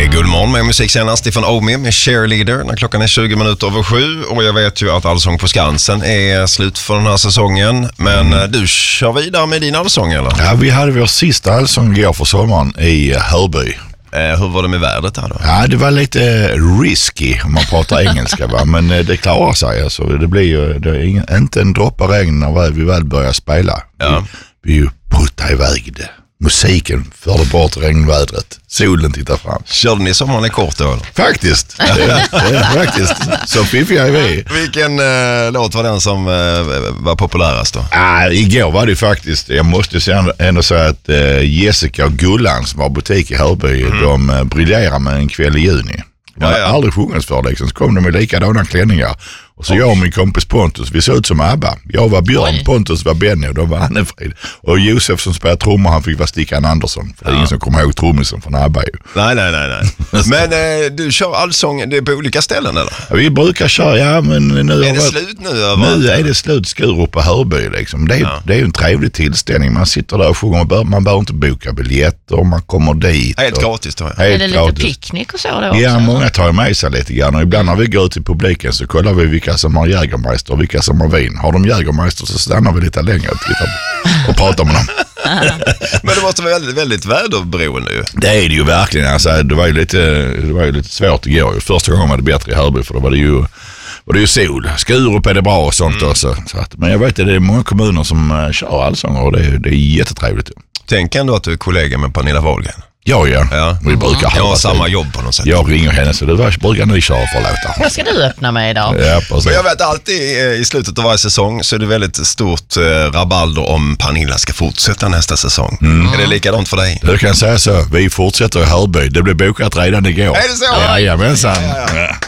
är Guldmorgon med musikkännaren Stefan Omi med Cheerleader när klockan är 20 minuter över 7. Och jag vet ju att Allsång på Skansen är slut för den här säsongen. Men du kör vidare med din allsång eller? Ja, vi hade vår sista allsång igår för sommaren i Hörby. Hur var det med vädret här då? Ja, det var lite risky om man pratar engelska va? Men det klarar sig alltså. Det blir ju inte en droppe regn när vi väl börjar spela. Ja. Vi ju putta iväg det. Musiken förde bort regnvädret. Solen tittar fram. Körde ni sommaren är kort då eller? Faktiskt. Faktiskt. Så fiffiga är vi. Vilken låt var den som var populärast då? Igår var det faktiskt, jag måste ändå säga att Jessica och Gullan som har butik i Hörby, de briljerar med En kväll i juni. Det har aldrig sjungits för liksom. Så kom de med likadana klänningar. Och så jag och min kompis Pontus, vi såg ut som ABBA. Jag var Björn, Pontus var Benny och de var Annefrid. Och Josef som spelade trummor, han fick vara Stickan Andersson. För det är ingen som kommer ihåg trummisen från ABBA ju. Nej. Men du kör allsång, det är på olika ställen eller? Ja, vi brukar köra, men nu är det slut nu? Nu är det slut, Skurup på Hörby liksom. Det är ju en trevlig tillställning. Man sitter där och sjunger, man behöver inte boka biljetter, man kommer dit. Helt gratis då. Är det lite picknick och så då också? Ja, många tar med sig lite grann och ibland när vi går ut i publiken så kollar vi vilka som har Jägermeister och vilka som har vin. Har de Jägermeister så stannar vi lite längre och pratar med dem. Men det måste vara väldigt, väldigt väderberoende ju. Det är det ju verkligen. Alltså, det var ju lite svårt igår. Första gången var det bättre i Hörby för då var det ju sol. Skurup är det bra och sånt också. Så att, men jag vet att det är många kommuner som kör allsång och det är jättetrevligt. Tänk ändå att du är kollega med Pernilla Wahlgren. Ja. Vi brukar jag har samma jobb på något sätt. Jag ringer henne så det brukar ni köra för låtar. Vad ska du öppna med idag? Ja, men jag vet alltid i slutet av varje säsong så är det väldigt stort rabalder om Pernilla ska fortsätta nästa säsong. Är det likadant för dig? Du kan säga så, vi fortsätter i Hörby. Det blev bokat redan igår. Är det så? Jajamensan. Ja.